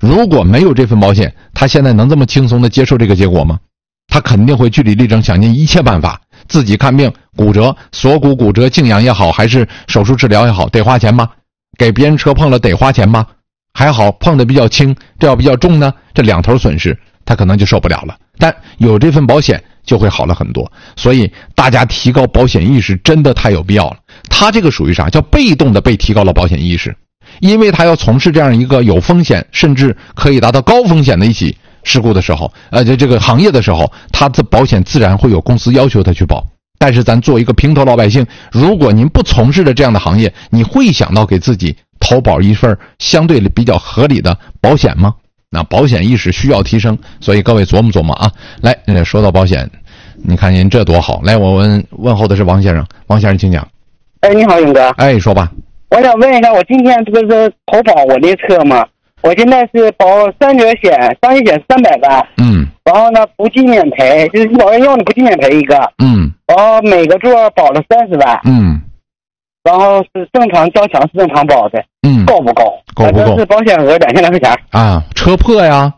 如果没有这份保险，他现在能这么轻松的接受这个结果吗？他肯定会据理力争，想尽一切办法，自己看病骨折，锁骨骨折静养也好，还是手术治疗也好，得花钱吗？给别人车碰了得花钱吗？还好碰的比较轻，这要比较重呢，这两头损失他可能就受不了了。但有这份保险就会好了很多，所以大家提高保险意识真的太有必要了。他这个属于啥？叫被动的被提高了保险意识，因为他要从事这样一个有风险甚至可以达到高风险的一起事故的时候，这个行业的时候，他的保险自然会有公司要求他去保。但是咱做一个平头老百姓，如果您不从事的这样的行业，你会想到给自己投保一份相对比较合理的保险吗？那保险意识需要提升，所以各位琢磨琢磨啊。来，说到保险，你看您这多好。来，我问候的是王先生，王先生请讲。 哎，你好，勇哥。 哎，说吧。 我想问一下，我今天这个是投保我那车嘛？我现在是保3者险，商业险300万。然后呢，不计免赔，就是医保院用的不计免赔一个。然后每个座保了30万。然后是正常交强，是正常保的。够不够？ 够不够？ 是保险额2000来块钱。 啊，车破呀。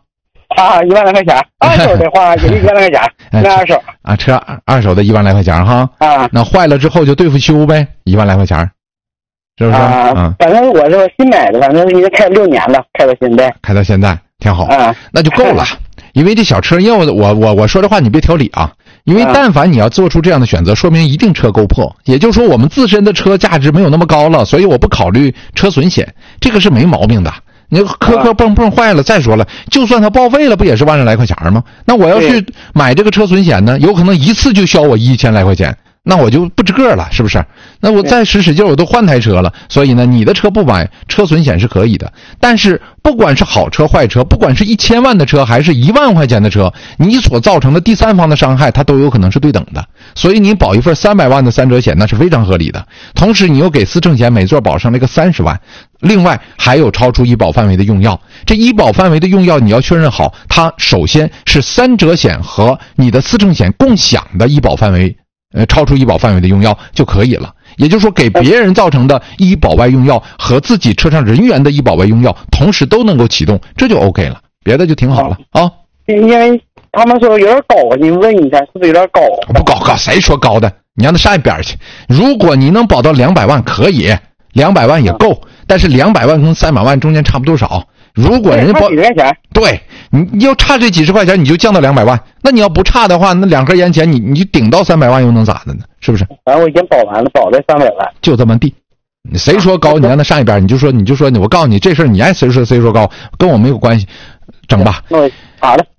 1万来块钱。二手的话也1万来块钱。那二手。 啊，车二手的1万来块钱哈。那坏了之后就对付修呗，1万来块钱。是不是？ 反正我是新买的，反正已经开了6年了，开到现在挺好。那就够了。因为这小车，因为我说这话你别挑理啊。因为但凡你要做出这样的选择，说明一定车够破。也就是说，我们自身的车价值没有那么高了，所以我不考虑车损险，这个是没毛病的。你磕碰坏了，再说了，就算它报废了，不也是1万来块钱吗？那我要去买这个车损险呢，有可能一次就消我1000来块钱。那我就不值个了，是不是？那我再使劲我都换台车了。所以呢，你的车不买车损险是可以的，但是不管是好车坏车，不管是1000万的车还是1万块钱的车，你所造成的第三方的伤害它都有可能是对等的。所以你保一份300万的3者险那是非常合理的。同时你又给4证险每座保上了一个30万，另外还有超出医保范围的用药。这医保范围的用药你要确认好，它首先是3者险和你的4证险共享的医保范围，超出医保范围的用药就可以了。也就是说，给别人造成的医保外用药和自己车上人员的医保外用药同时都能够启动，这就 OK 了，别的就挺好了啊。 因为他们说有点高，你问一下是不是有点高？ 不高，谁说高的？你让他上一边去。如果你能保到200万可以，200万也够，但是200万跟300万中间差不多少。如果人家保，对，你要差这几十块钱，你就降到200万。那你要不差的话，那2盒烟钱你顶到300万又能咋的呢？是不是？ 反正我已经保完了，保了300万， 就这么地。谁说高，你让他上一边，你就说，我告诉你这事儿，你爱谁说高，跟我没有关系，整吧。 好了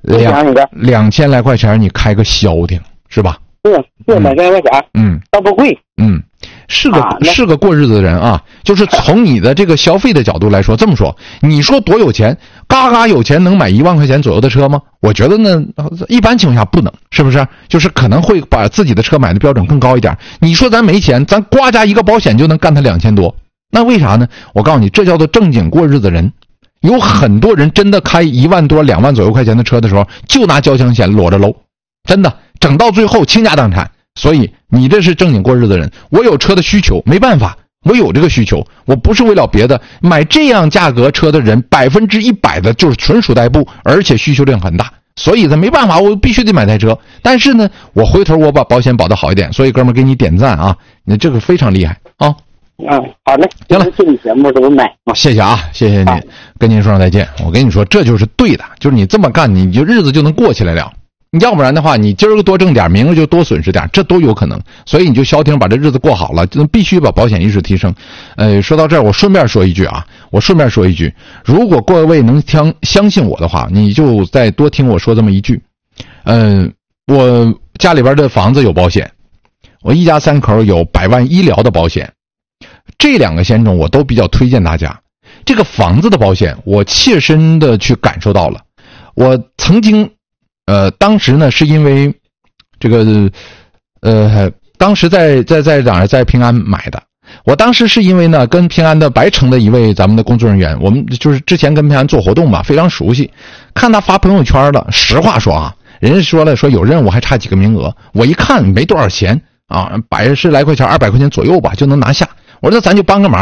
，2000来块钱你开个消停是吧？ 是买2000块钱，倒不贵。 是个过日子的人啊。就是从你的这个消费的角度来说，这么说，你说多有钱，嘎嘎有钱能买1万块钱左右的车吗？我觉得呢，一般情况下不能，是不是？就是可能会把自己的车买的标准更高一点。你说咱没钱，咱呱加一个保险就能干他2000多，那为啥呢？我告诉你，这叫做正经过日子人。有很多人真的开1万多2万左右块钱的车的时候，就拿交强险裸着搂，真的整到最后倾家荡产。所以你这是正经过日子的人。我有车的需求，没办法，我有这个需求，我不是为了别的。买这样价格车的人100%的就是纯属代步，而且需求量很大，所以他没办法，我必须得买台车。但是呢，我回头我把保险保得好一点。所以哥们儿给你点赞啊，你这个非常厉害啊。 好嘞，行了，听你节目都买。 谢谢啊，谢谢你，跟您说声再见。我跟你说，这就是对的，就是你这么干，你就日子就能过起来了。要不然的话，你今儿个多挣点，明儿就多损失点，这都有可能。所以你就消停把这日子过好了，就必须把保险意识提升。说到这儿，我顺便说一句啊，如果各位能相信我的话，你就再多听我说这么一句。我家里边的房子有保险，我一家3口有100万医疗的保险，这2个险种我都比较推荐大家。这个房子的保险，我切身的去感受到了。我曾经当时呢，是因为这个当时在哪儿，在平安买的。我当时是因为呢，跟平安的白城的一位咱们的工作人员，我们就是之前跟平安做活动嘛，非常熟悉。看他发朋友圈了，实话说啊，人家说了，说有任务还差几个名额，我一看没多少钱啊，110来块钱，200块钱左右吧就能拿下。我说那咱就帮个忙，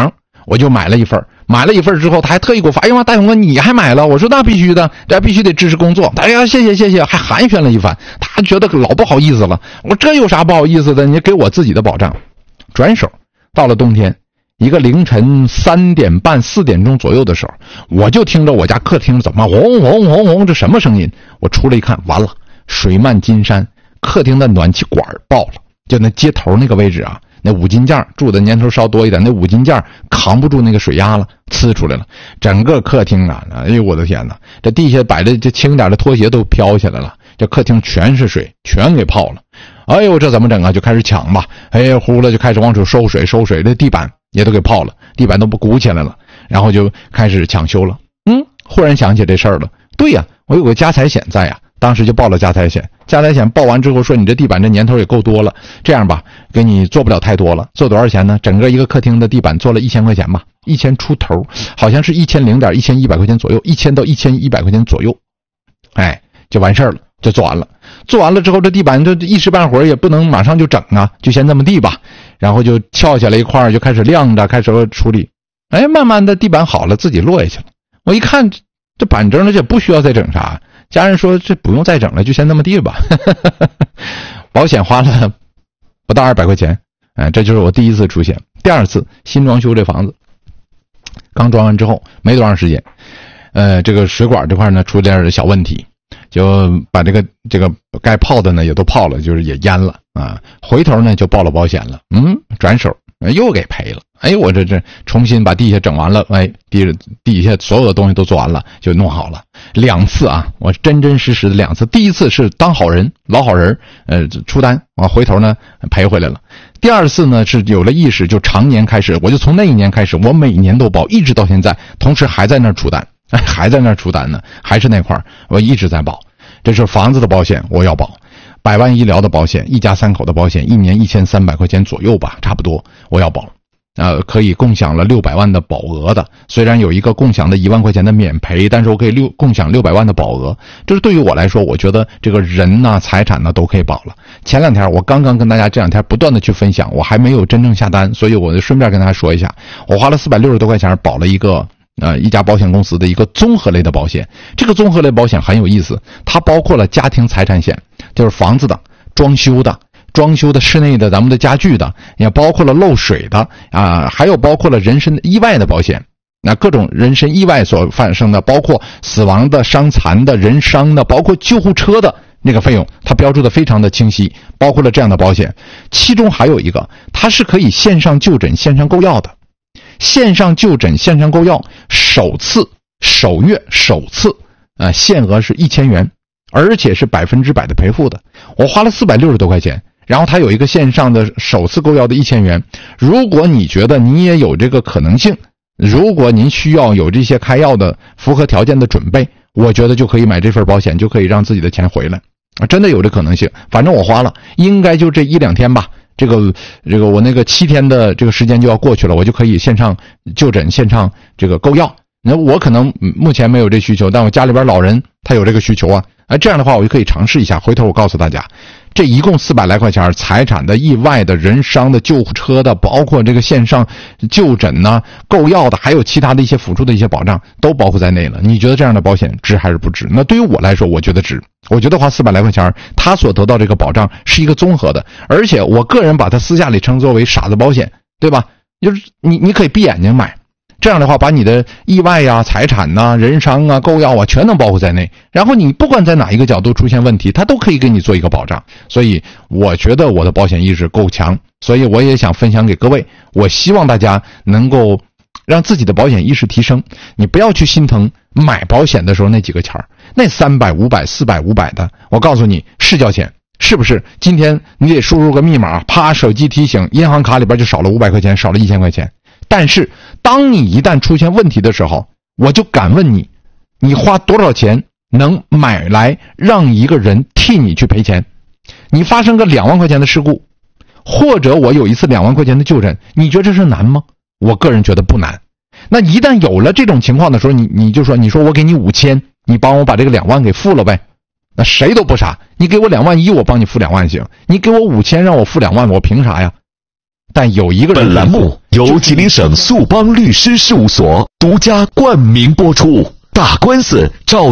我就买了一份。买了一份之后，他还特意给我发，哎呀妈，大勇哥你还买了？我说那必须的，这必须得支持工作。哎呀，谢谢，还寒暄了一番。他觉得老不好意思了，我这有啥不好意思的？你给我自己的保障。转手到了冬天，一个凌晨3点半4点钟左右的时候，我就听着我家客厅怎么轰轰轰轰，这什么声音？我出来一看，完了，水漫金山，客厅的暖气管爆了，就那接头那个位置啊。那五金件住的年头稍多一点，那五金件扛不住那个水压了，呲出来了。整个客厅啊，哎呦我的天哪！这地下摆的这轻点的拖鞋都飘下来了，这客厅全是水，全给泡了。哎呦，这怎么整啊？就开始抢吧，哎呀，呼了就开始往出收水，这地板也都给泡了，地板都不鼓起来了，然后就开始抢修了。忽然想起这事儿了，对呀，我有个家财险在呀。当时就报了家财险，家财险报完之后说你这地板这年头也够多了，这样吧，给你做不了太多了，做多少钱呢？整个一个客厅的地板做了1000块钱吧，1000出头，好像是1100块钱左右，1000到1100块钱左右，哎，就完事儿了，就做完了。做完了之后，这地板这一时半会儿也不能马上就整啊，就先这么地吧，然后就撬下来一块就开始晾着，开始处理。哎，慢慢的地板好了，自己落下去了。我一看这板正了，这不需要再整啥。家人说这不用再整了，就先那么地吧。保险花了不到200块钱，这就是我第一次出现。第二次新装修这房子，刚装完之后没多长时间，这个水管这块呢出点小问题，就把这个该泡的呢也都泡了，就是也淹了啊。回头呢就报了保险了，转手又给赔了。哎，我这重新把地下整完了，哎，地下所有的东西都做完了，就弄好了。2次啊，我真实的2次。第一次是当好人，老好人，出单，回头呢赔回来了。第二次呢是有了意识，就常年开始，我就从那一年开始，我每年都保，一直到现在，同时还在那儿出单，还在那儿出单呢，还是那块儿，我一直在保。这是房子的保险，我要保。100万医疗的保险，一家3口的保险，1年1300块钱左右吧，差不多，我要保。可以共享了600万的保额的，虽然有一个共享的1万块钱的免赔，但是我可以共享600万的保额。这是对于我来说，我觉得这个人呐、财产呢都可以保了。前2天我刚刚跟大家这2天不断的去分享，我还没有真正下单，所以我就顺便跟大家说一下，我花了460多块钱保了一家保险公司的一个综合类的保险。这个综合类保险很有意思，它包括了家庭财产险，就是房子的、装修的室内的咱们的家具的，也包括了漏水的还有包括了人身意外的保险。那各种人身意外所发生的，包括死亡的、伤残的、人伤的，包括救护车的那个费用，它标注的非常的清晰，包括了这样的保险。其中还有一个，它是可以线上就诊、线上购药的。线上就诊、线上购药，首月首次限额是1000元，而且是100%的赔付的。我花了460多块钱。然后它有一个线上的首次购药的1000元，如果你觉得你也有这个可能性，如果您需要有这些开药的符合条件的准备，我觉得就可以买这份保险，就可以让自己的钱回来真的有这可能性。反正我花了，应该就这1-2天吧，这个我那个7天的这个时间就要过去了，我就可以线上就诊、线上这个购药。那我可能目前没有这需求，但我家里边老人他有这个需求啊，这样的话我就可以尝试一下。回头我告诉大家，这一共400来块钱，财产的、意外的、人伤的、救护车的，包括这个线上就诊呢、购药的，还有其他的一些辅助的一些保障，都包括在内了。你觉得这样的保险值还是不值？那对于我来说，我觉得值。我觉得花400来块钱，他所得到这个保障是一个综合的，而且我个人把它私下里称作为傻子保险，对吧？就是你可以闭眼睛买。这样的话，把你的意外呀、财产呐、人伤啊、购药啊，全能包括在内。然后你不管在哪一个角度出现问题，它都可以给你做一个保障。所以我觉得我的保险意识够强，所以我也想分享给各位。我希望大家能够让自己的保险意识提升。你不要去心疼买保险的时候那几个钱儿，那300、500、400、500的，我告诉你是交钱。是不是今天你得输入个密码，啪，手机提醒，银行卡里边就少了500块钱，少了1000块钱。但是当你一旦出现问题的时候，我就敢问你，你花多少钱能买来让一个人替你去赔钱？你发生个2万块钱的事故，或者我有一次2万块钱的就诊，你觉得这是难吗？我个人觉得不难。那一旦有了这种情况的时候，你就说，你说我给你5000，你帮我把这个2万给付了呗。那谁都不傻，你给我2万1，我帮你付2万行，你给我5000让我付2万，我凭啥呀？ 但有一个人。 本栏目由吉林省速邦律师事务所独家冠名播出。打官司找